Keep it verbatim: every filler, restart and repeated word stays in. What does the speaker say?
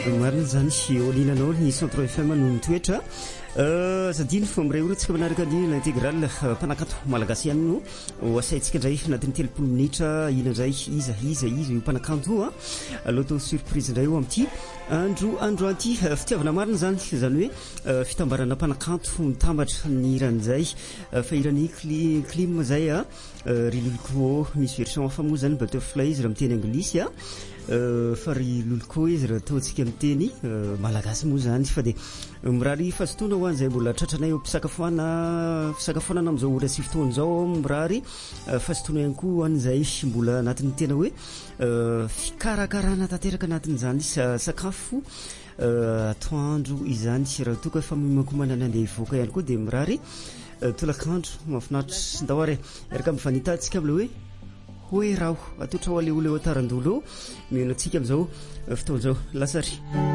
marina zany sy olinanao ny centre F M no mitoetra zadiny fa miray orintsika manaraka ny l'intégral mpanakato malagasy ihany no asaitsika indray anatin'ny telopolo minitra ina indray iza iza iza io mpanakanto loto surprise indray eo amin'ity andro andro anty fitiavana marina zany zany hoe fitambarana mpanakanto mitambatra ny iran'izay fa irany clim zay a riloloko misy version hafa moa zany butterfly izy raha miteny anglisy a fa ry loloko izy raha ataontsika miteny malagasy moa zany fa de mirary fahasotoana ho an'izay mbola tratranay eo mpisakafoana fisakafoanana amin'izao ora sy fotoana zao mirary fahasotoana ihany koa an'izay mbola anatin'ny tena hoe fikarakarana tanteraka anatin'izany sakafo atoandro izany raha toka efa mimakomanana andeha hivoaka ihany koa de mirary tolakandro mahafinaritra sy ndao eraka amin'ny fanitantsika am'le hoe hoe raho atotra ho ale olo eo atarandolo miheno antsika amin'izao fotoana zao lasary